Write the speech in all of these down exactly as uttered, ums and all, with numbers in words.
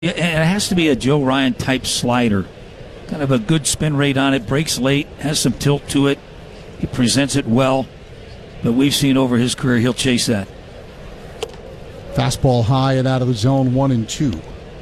It has to be a Joe Ryan type slider. Kind of a good spin rate on it, breaks late, has some tilt to it. He presents it well, but we've seen over his career he'll chase that. Fastball high and out of the zone, one and two.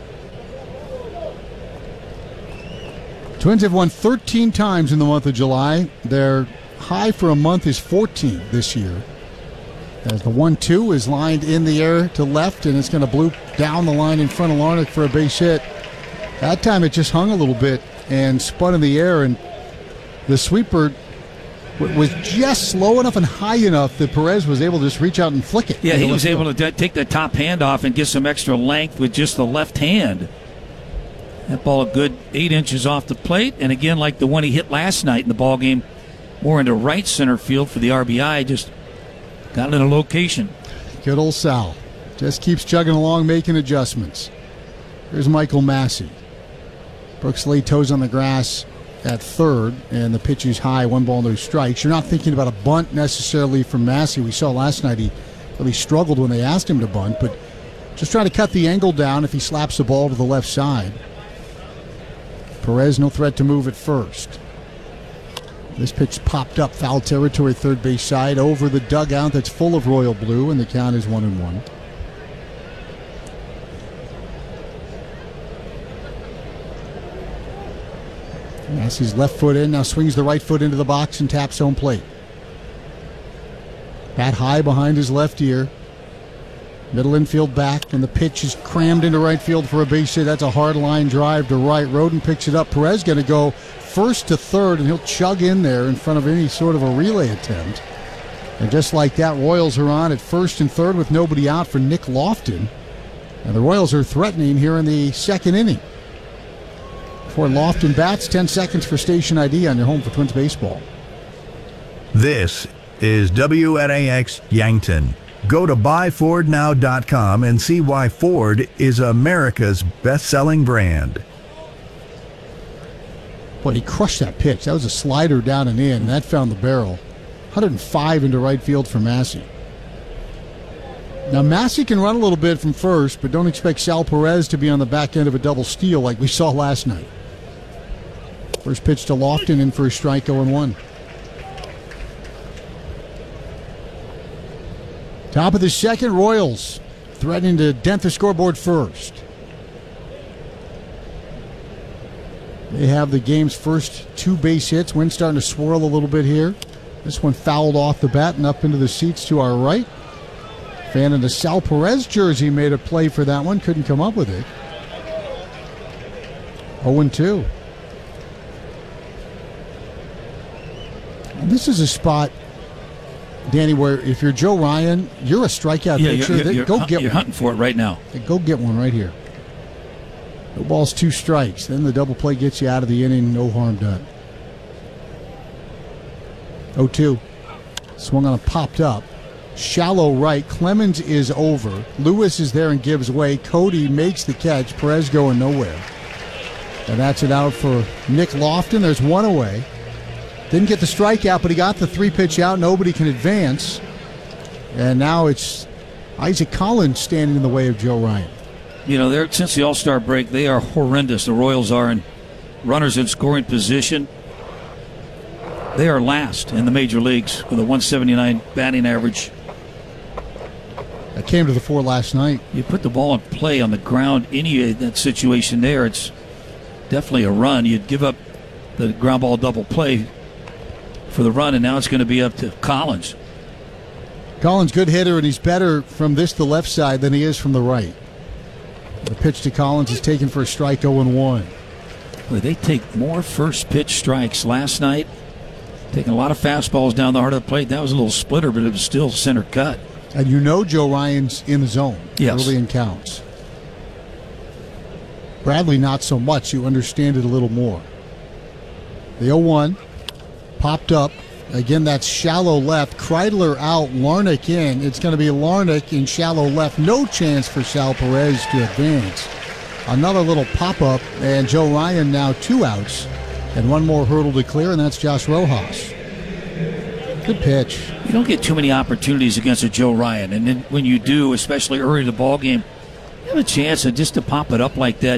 Twins have won thirteen times in the month of July. Their high for a month is fourteen this year. As the one two is lined in the air to left, and it's going to bloop down the line in front of Larnach for a base hit. That time it just hung a little bit and spun in the air, and the sweeper w- was just slow enough and high enough that Perez was able to just reach out and flick it. Yeah, he was able to d- take the top hand off and get some extra length with just the left hand. That ball a good eight inches off the plate, and again, like the one he hit last night in the ball game, more into right center field for the R B I, just got in a location. Good old Sal. Just keeps chugging along, making adjustments. Here's Michael Massey. Brooks laid toes on the grass at third, and the pitch is high, one ball, no strikes. You're not thinking about a bunt necessarily from Massey. We saw last night he really struggled when they asked him to bunt, but just trying to cut the angle down if he slaps the ball to the left side. Perez no threat to move at first. This pitch popped up foul territory, third base side, over the dugout that's full of royal blue, and the count is one and one. Massey's left foot in, now swings the right foot into the box and taps home plate. Bat high behind his left ear. Middle infield back, and the pitch is crammed into right field for a base hit. That's a hard line drive to right. Roden picks it up. Perez going to go first to third, and he'll chug in there in front of any sort of a relay attempt. And just like that, Royals are on at first and third with nobody out for Nick Lofton. And the Royals are threatening here in the second inning. Before Lofton bats, ten seconds for station I D on your home for Twins baseball. This is W N A X Yankton. Go to buy ford now dot com and see why Ford is America's best-selling brand. Boy, he crushed that pitch. That was a slider down and in. That found the barrel. one oh five into right field for Massey. Now, Massey can run a little bit from first, but don't expect Sal Perez to be on the back end of a double steal like we saw last night. First pitch to Lofton, in for a strike, oh and one. Top of the second, Royals threatening to dent the scoreboard first. They have the game's first two base hits. Wind starting to swirl a little bit here. This one fouled off the bat and up into the seats to our right. Fan in the Sal Perez jersey made a play for that one. Couldn't come up with it. oh and two. And this is a spot, Danny, where if you're Joe Ryan, you're a strikeout yeah, pitcher. You're, you're, you're, go you're, get you're one. hunting for it right now. Go get one right here. No balls, two strikes. Then the double play gets you out of the inning. No harm done. oh two. Swung on a popped up. Shallow right. Clemens is over. Lewis is there and gives way. Cody makes the catch. Perez going nowhere. And that's it out for Nick Lofton. There's one away. Didn't get the strikeout, but he got the three-pitch out. Nobody can advance. And now it's Isaac Collins standing in the way of Joe Ryan. You know, they're, since the All-Star break, they are horrendous. The Royals are in runners in scoring position. They are last in the major leagues with a one seventy-nine batting average. I came to the fore last night. You put the ball in play on the ground, any that situation there, it's definitely a run. You'd give up the ground ball double play for the run, and now it's going to be up to Collins. Collins, good hitter, and he's better from this the left side than he is from the right. The pitch to Collins is taken for a strike, oh and one. Boy, they take more first pitch strikes last night. Taking a lot of fastballs down the heart of the plate. That was a little splitter, but it was still center cut. And you know Joe Ryan's in the zone yes. early in counts. Bradley, not so much. You understand it a little more. The oh one popped up. Again, that's shallow left. Kreidler out, Larnach in. It's going to be Larnach in shallow left. No chance for Sal Perez to advance. Another little pop-up, and Joe Ryan now two outs. And one more hurdle to clear, and that's Josh Rojas. Good pitch. You don't get too many opportunities against a Joe Ryan, and then when you do, especially early in the ball game, have a chance to just to pop it up like that.